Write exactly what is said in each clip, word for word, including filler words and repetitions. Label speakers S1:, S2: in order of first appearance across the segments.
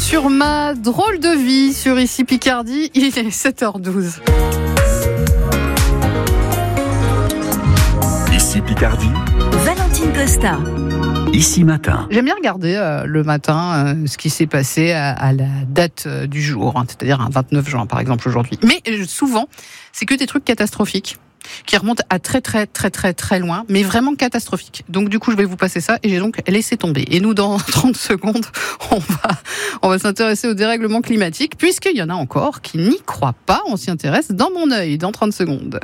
S1: sur ma drôle de vie sur Ici Picardie. Il est sept heures douze.
S2: Ici Picardie.
S3: Valentine Costa.
S2: Ici Matin.
S1: J'aime bien regarder euh, le matin euh, ce qui s'est passé à, à la date euh, du jour, hein, c'est-à-dire un vingt-neuf juin par exemple aujourd'hui. Mais euh, souvent, c'est que des trucs catastrophiques qui remontent à très très très très très loin, mais vraiment catastrophiques. Donc du coup, je vais vous passer ça et j'ai donc laissé tomber. Et nous, dans trente secondes, on va on va s'intéresser au dérèglement climatique, puisqu'il y en a encore qui n'y croient pas. On s'y intéresse dans mon œil, dans trente secondes.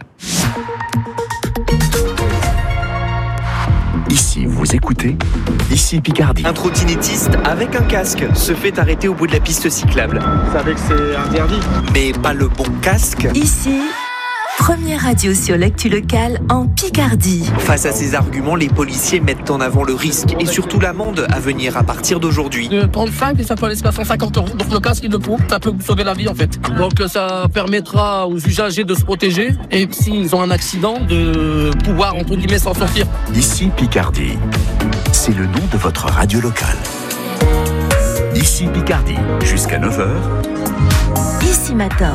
S2: Ici, vous écoutez Ici Picardie.
S4: Un trottinettiste avec un casque se fait arrêter au bout de la piste cyclable.
S5: Vous savez que c'est interdit.
S4: Mais pas le bon casque.
S3: Ici, première radio sur l'actu locale en Picardie.
S4: Face à ces arguments, les policiers mettent en avant le risque et surtout l'amende à venir à partir d'aujourd'hui.
S5: De trente-cinq et ça peut aller se passer à cent cinquante euros. Donc le casque, il le faut, ça peut vous sauver la vie en fait. Donc ça permettra aux usagers de se protéger et s'ils ont un accident, de pouvoir entre guillemets s'en sortir.
S2: Ici Picardie. C'est le nom de votre radio locale. Ici Picardie, jusqu'à neuf heures.
S3: Ici Matin.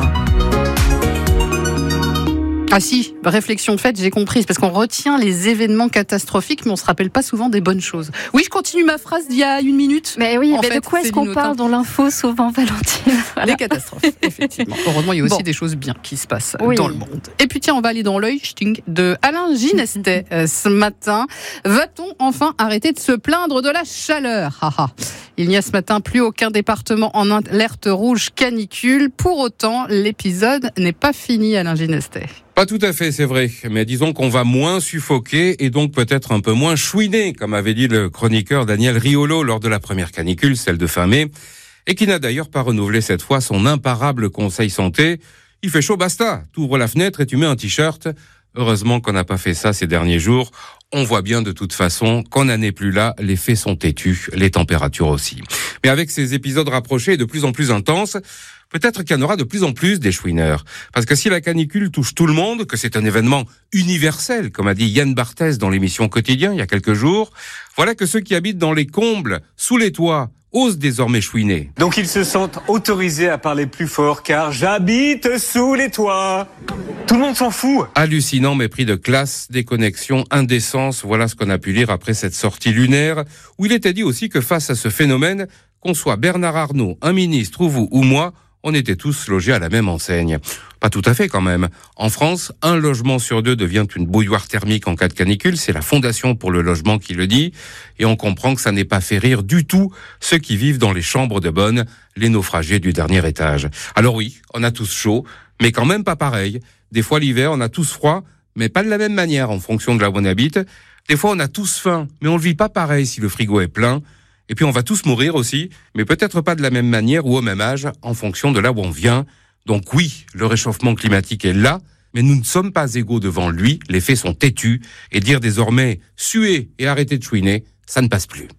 S1: Ah si, réflexion faite, j'ai compris. C'est parce qu'on retient les événements catastrophiques, mais on se rappelle pas souvent des bonnes choses. Oui, je continue ma phrase d'il y a une minute.
S6: Mais oui,
S1: en
S6: mais
S1: fait,
S6: de quoi est-ce
S1: c'est
S6: qu'on
S1: Linotin.
S6: parle dans l'info souvent, Valentine? Voilà.
S1: Les catastrophes, effectivement. Heureusement, il y a aussi
S6: Bon.
S1: des choses bien qui se passent
S6: Oui.
S1: dans le monde. Et puis tiens, on va aller dans l'œil sting de Alain Ginestet euh, ce matin. Va-t-on enfin arrêter de se plaindre de la chaleur? Haha. Il n'y a ce matin plus aucun département en alerte rouge canicule. Pour autant, l'épisode n'est pas fini, Alain Ginestet.
S7: Pas tout à fait, c'est vrai. Mais disons qu'on va moins suffoquer et donc peut-être un peu moins chouiner, comme avait dit le chroniqueur Daniel Riolo lors de la première canicule, celle de fin mai, et qui n'a d'ailleurs pas renouvelé cette fois son imparable conseil santé. Il fait chaud, basta. T'ouvres la fenêtre et tu mets un t-shirt. Heureusement qu'on n'a pas fait ça ces derniers jours. On voit bien de toute façon qu'on n'en est plus là, les faits sont têtus, les températures aussi. Mais avec ces épisodes rapprochés et de plus en plus intenses, peut-être qu'il y en aura de plus en plus des chouineurs. Parce que si la canicule touche tout le monde, que c'est un événement universel, comme a dit Yann Barthès dans l'émission Quotidien il y a quelques jours, voilà que ceux qui habitent dans les combles, sous les toits, osent désormais chouiner.
S8: Donc ils se sentent autorisés à parler plus fort car j'habite sous les toits. Tout le monde s'en fout.
S7: Hallucinant mépris de classe, déconnexion, indécence, voilà ce qu'on a pu lire après cette sortie lunaire, où il était dit aussi que face à ce phénomène, qu'on soit Bernard Arnault, un ministre ou vous ou moi, on était tous logés à la même enseigne. Pas tout à fait quand même. En France, un logement sur deux devient une bouilloire thermique en cas de canicule. C'est la Fondation pour le logement qui le dit. Et on comprend que ça n'est pas fait rire du tout ceux qui vivent dans les chambres de bonne, les naufragés du dernier étage. Alors oui, on a tous chaud, mais quand même pas pareil. Des fois l'hiver, on a tous froid, mais pas de la même manière en fonction de là où on habite. Des fois on a tous faim, mais on le vit pas pareil si le frigo est plein. Et puis on va tous mourir aussi, mais peut-être pas de la même manière ou au même âge, en fonction de là où on vient. Donc oui, le réchauffement climatique est là, mais nous ne sommes pas égaux devant lui, les faits sont têtus, et dire désormais « suer et arrêter de chouiner », ça ne passe plus.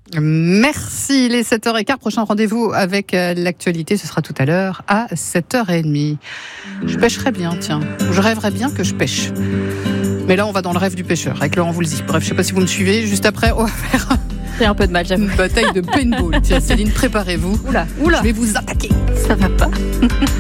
S1: Merci, les sept heures quinze. Prochain rendez-vous avec euh, l'actualité, ce sera tout à l'heure à sept heures trente. Je pêcherais bien, tiens. Je rêverais bien que je pêche. Mais là, on va dans le rêve du pêcheur, avec Laurent Voulzy. Bref, je sais pas si vous me suivez. Juste après, on va faire
S6: J'ai un peu de mal, j'avoue.
S1: une bataille de paintball. Tiens, Céline, préparez-vous.
S6: Oula, oula,
S1: Je vais vous attaquer.
S6: ça va pas.